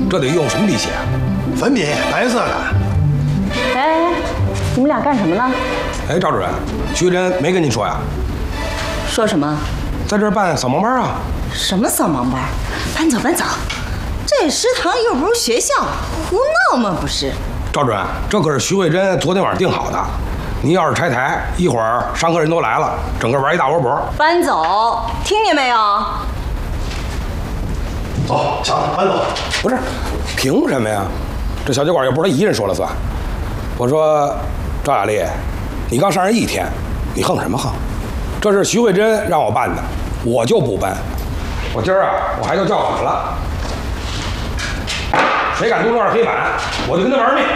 这得用什么笔写啊？ 粉笔，白色的。 哎，你们俩干什么呢？ 哎，赵主任，徐慧珍没跟您说呀？ 说什么？ 在这儿办扫盲班啊？ 什么扫盲班？搬走搬走！这食堂又不是学校，胡闹吗？不是。 赵主任，这可是徐慧珍昨天晚上定好的。您要是拆台，一会儿上课人都来了，整个玩一大窝脖。 搬走，听见没有？ 走，强，搬走。 不是，凭什么呀？这小酒馆又不是他一人说了算。我说，赵雅丽，你刚上任1天，你横什么横？这是徐慧珍让我办的，我就不搬。我今儿啊，我还就叫板了。谁敢动这块黑板，我就跟他玩命。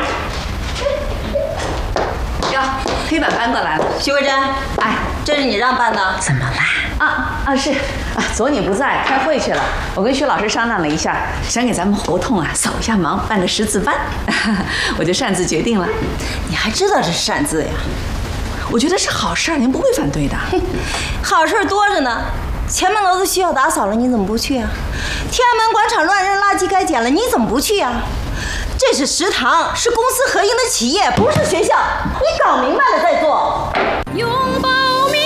哟，黑板搬过来了。徐慧珍，哎，这是你让办的？怎么啦？ 是昨你不在，开会去了。我跟徐老师商量了一下，想给咱们胡同扫一下盲，办个识字班，我就擅自决定了。 你还知道这是擅自呀？ 我觉得是好事儿，您不会反对的。 好事多着呢。前门楼子需要打扫了，你怎么不去啊？天安门广场乱扔垃圾该捡了，你怎么不去啊？这是食堂，是公私合营的企业，不是学校。你搞明白了再做。 拥抱明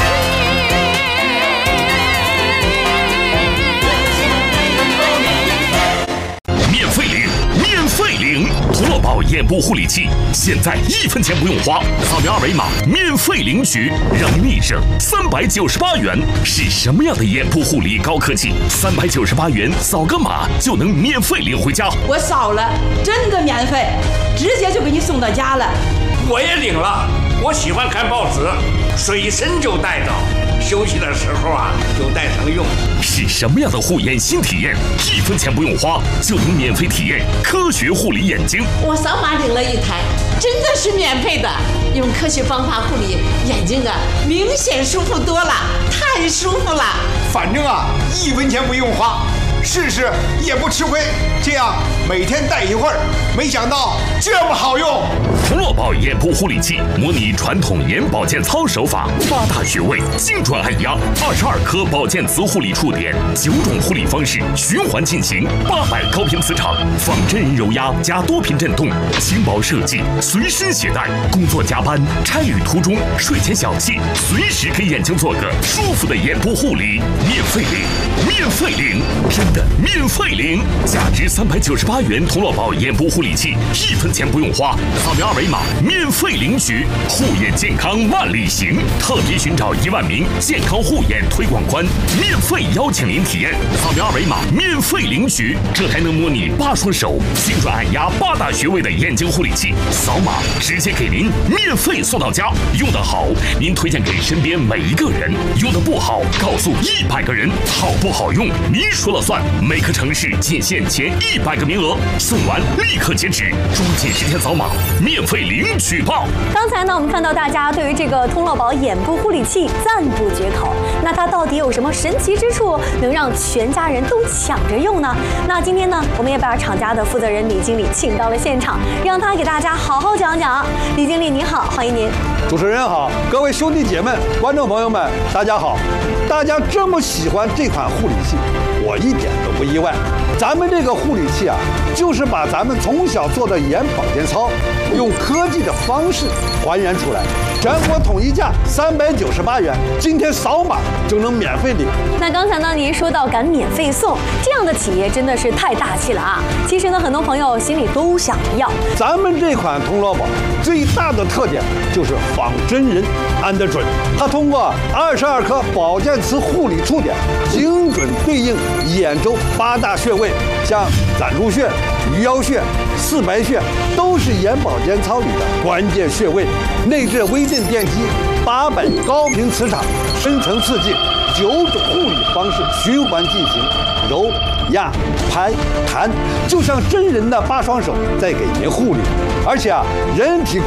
天，免费领，免费领！童乐宝眼部护理器，现在1分钱不用花，扫描2维码免费领取，让你立省398元。是什么样的眼部护理高科技？398元扫个码就能免费领回家。 我扫了，真的免费，直接就给你送到家了。 我也领了，我喜欢看报纸，随身就带着，休息的时候啊就带上用。 是什么样的护眼新体验？1分钱不用花就能免费体验科学护理眼睛。 我扫码领了1台，真的是免费的，用科学方法护理眼睛啊，明显舒服多了，太舒服了。 反正啊，1分钱不用花，试试也不吃亏。这样每天戴一会儿，没想到这么好用。 童乐宝眼部护理器模拟传统眼保健操手法，8大穴位精准按压，22颗保健磁护理触点，9种护理方式循环进行，800高频磁场，仿真人揉压加多频震动，轻薄设计，随身携带，工作加班、差旅途中、睡前小憩，随时给眼睛做个舒服的眼部护理，免费领，免费领，真的免费领，价值398元童乐宝眼部护理器，1分钱不用花，扫描2维码免费领取，护眼健康万里行，特别寻找1万名健康护眼推广官，免费邀请您体验，扫描2维码免费领取，这台能模拟8双手精准按压8大穴位的眼睛护理器，扫码直接给您免费送到家，用得好您推荐给身边每一个人，用得不好告诉100个人，好不好用您说了算，每个城市仅限前100个名额，送完立刻截止，抓紧时间扫码免费领取吧。 刚才呢，我们看到大家对于这个童乐宝眼部护理器赞不绝口。那它到底有什么神奇之处，能让全家人都抢着用呢？那今天呢，我们也把厂家的负责人李经理请到了现场，让他给大家好好讲讲。李经理您好，欢迎您。 主持人好，各位兄弟姐妹、观众朋友们，大家好！大家这么喜欢这款护理器，我一点都不意外。咱们这个护理器啊，就是把咱们从小做的眼保健操，用科技的方式还原出来，全国统一价398元，今天扫码就能免费领。 那刚才呢，您说到敢免费送，这样的企业真的是太大气了啊！其实呢，很多朋友心里都想要。 咱们这款童乐宝最大的特点就是仿真人按得准，它通过22颗保健磁护理触点，精准对应眼周8大穴位，像攒竹穴、鱼腰穴、四白穴，都是眼保健操里的关键穴位。内置微震电机，800高频磁场，深层刺激，9种护理方式循环进行，揉、压、拍、弹，就像真人的8双手在给您护理。而且啊，人体